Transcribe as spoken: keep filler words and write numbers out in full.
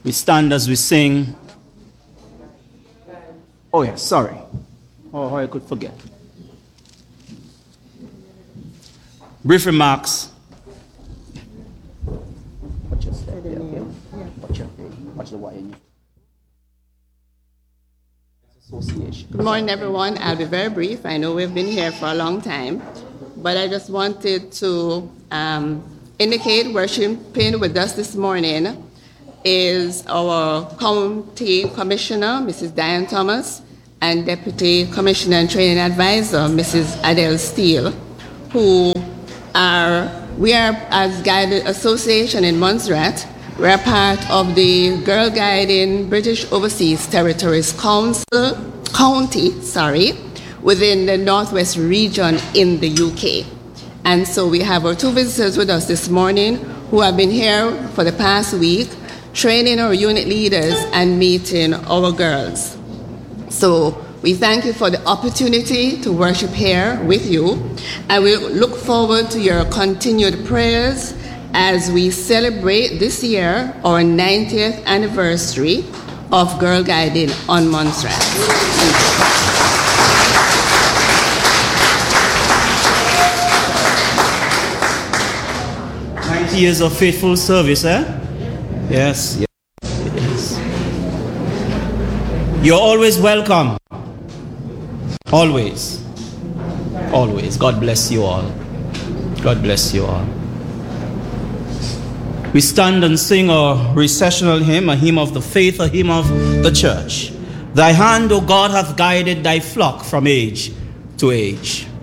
We stand as we sing. Oh, yeah, sorry. Oh, how I could forget. Brief remarks. Watch your step. Yeah, okay. Watch your, watch the wire. Association. Good morning, everyone. I'll be very brief. I know we've been here for a long time, but I just wanted to um, indicate worshiping with us this morning is our County Commissioner, Missus Diane Thomas, and Deputy Commissioner and Training Advisor, Missus Adele Steele, who are, we are, as Guided Association in Montserrat, we're part of the Girl Guiding British Overseas Territories Council, County, sorry, within the Northwest region in the U K. And so we have our two visitors with us this morning who have been here for the past week, training our unit leaders and meeting our girls. So we thank you for the opportunity to worship here with you, and we look forward to your continued prayers as we celebrate this year our ninetieth anniversary of Girl Guiding on Montserrat. ninety years of faithful service, eh? Yes, yes, yes. You're always welcome. Always. Always. God bless you all. God bless you all. We stand and sing a recessional hymn, a hymn of the faith, a hymn of the church. Thy hand, O God, hath guided thy flock from age to age.